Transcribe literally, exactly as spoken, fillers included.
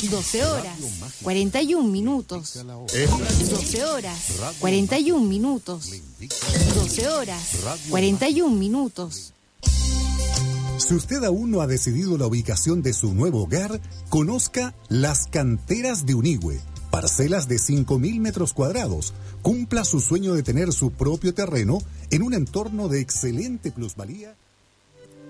doce horas, cuarenta y un minutos. doce horas, cuarenta y un minutos. doce horas, cuarenta y un minutos. Si usted aún no ha decidido la ubicación de su nuevo hogar, conozca Las Canteras de Unigüe. Parcelas de cinco mil metros cuadrados. Cumpla su sueño de tener su propio terreno en un entorno de excelente plusvalía.